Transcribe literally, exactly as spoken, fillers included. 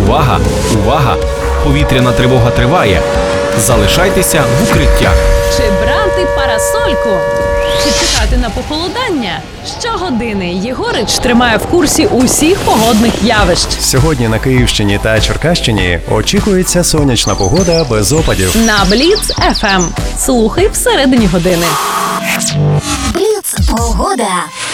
Увага! Увага! Повітряна тривога триває. Залишайтеся в укриттях. Чи брати парасольку? Чи чекати на похолодання? Щогодини Єгорич тримає в курсі усіх погодних явищ. Сьогодні на Київщині та Черкащині очікується сонячна погода без опадів. На Бліц еф ем. Слухай всередині години. Бліц погода.